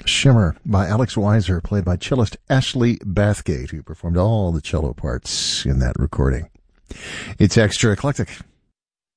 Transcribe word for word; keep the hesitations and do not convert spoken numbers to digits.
Shimmer by Alex Weiser, played by cellist Ashley Bathgate, who performed all the cello parts in that recording. It's Extra Eclectic